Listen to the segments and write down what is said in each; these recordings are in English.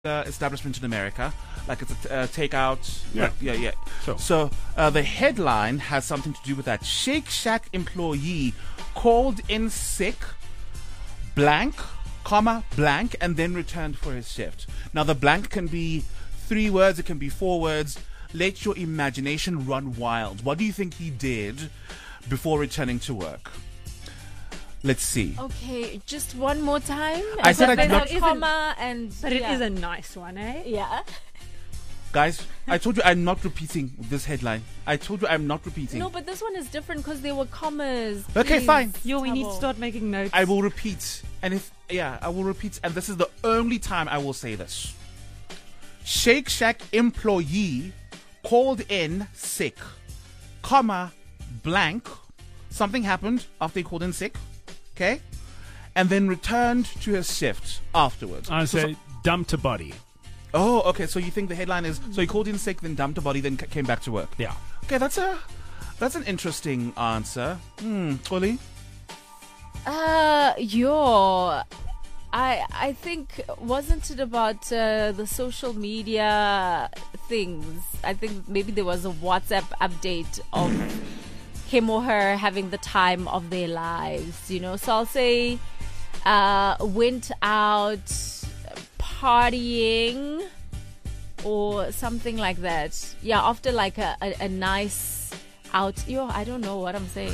establishment in America, like it's a takeout. Yeah. Yeah. Sure. So the headline has something to do with that. Shake Shack employee called in sick, blank, comma, blank, and then returned for his shift. Now the blank can be 3 words, it can be 4 words. Let your imagination run wild. What do you think he did before returning to work? Let's see. Okay, just one more time. I said I there's did not- a comma and But it is a nice one, eh? yeah. Guys, I told you I'm not repeating this headline. I told you I'm not repeating. No, but this one is different because there were commas. Okay, Please. fine. We need to Trouble. start making notes. I will repeat. And I will repeat. And this is the only time I will say this. Shake Shack employee called in sick, comma, blank. Something happened after he called in sick. Okay? And then returned to his shift afterwards. I say dumped a body. Oh, okay. So you think the headline is, so he called in sick, then dumped a body, then came back to work. Yeah. Okay, that's an interesting answer. Oli? I think, wasn't it about the social media things? I think maybe there was a WhatsApp update of him or her having the time of their lives, you know. So I'll say went out partying or something like that. Yeah, after like a nice out. I don't know what I'm saying.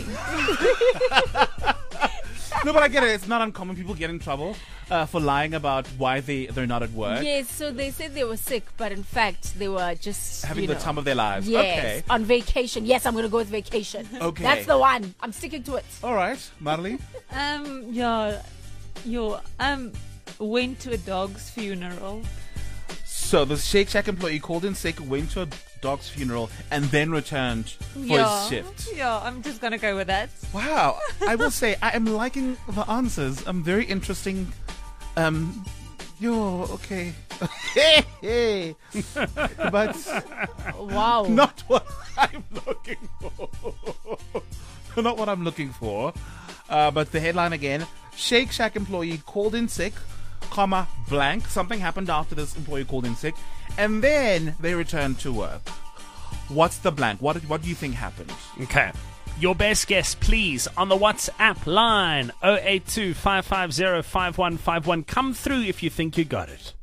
No, but I get it. It's not uncommon. People get in trouble for lying about why they're not at work. Yes, so they said they were sick, but in fact they were just Having the time of their lives. Yes, Okay. on vacation. Yes, I'm gonna go with vacation. Okay. That's the one. I'm sticking to it. All right, Marley. Went to a dog's funeral. So the Shake Shack employee called in sick, went to a dog's funeral, and then returned for his shift. Yeah, I'm just gonna go with that. Wow. I will say, I am liking the answers. Very interesting. Okay. Hey. But Wow. not what I'm looking for. Not what I'm looking for. But the headline again, Shake Shack employee called in sick, comma, blank. Something happened after this employee called in sick, and then they returned to work. What's the blank? What do you think happened? Okay. Your best guess, please, on the WhatsApp line 082 550 5151. Come through if you think you got it.